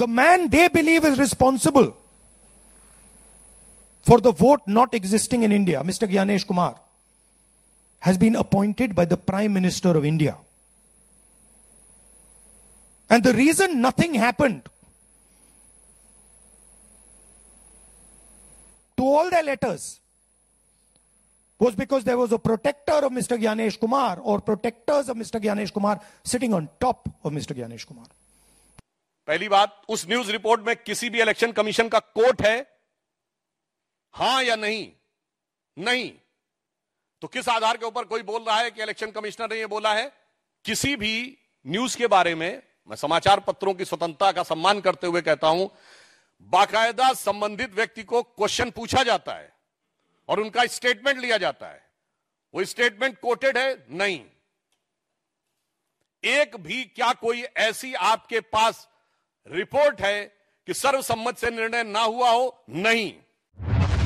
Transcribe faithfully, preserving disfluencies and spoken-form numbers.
The man they believe is responsible for the vote not existing in India, Mister Gyanesh Kumar, has been appointed by the Prime Minister of India. And the reason nothing happened to all their letters was because there was a protector of Mister Gyanesh Kumar or protectors of Mister Gyanesh Kumar sitting on top of Mister Gyanesh Kumar. पहली बात, उस news report में किसी भी election commission का coat है? हां या नहीं? नहीं। तो किस आधार के ऊपर कोई बोल रहा है कि इलेक्शन कमिश्नर ने यह बोला है? किसी भी न्यूज के बारे में मैं समाचार पत्रों की स्वतंत्रता का सम्मान करते हुए कहता हूं, बाकायदा संबंधित व्यक्ति को क्वेश्चन पूछा जाता है और उनका स्टेटमेंट लिया जाता है। वो स्टेटमेंट कोटेड है? नहीं। एक भी क्या कोई ऐसी आपके पास रिपोर्ट है कि सर्वसम्मत से निर्णय ना हुआ हो? नहीं।